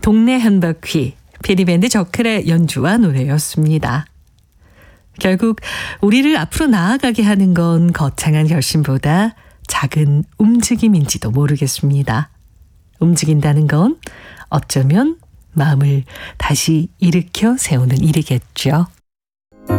동네 한 바퀴, 피디밴드 저클의 연주와 노래였습니다. 결국 우리를 앞으로 나아가게 하는 건 거창한 결심보다 작은 움직임인지도 모르겠습니다. 움직인다는 건 어쩌면 마음을 다시 일으켜 세우는 일이겠죠.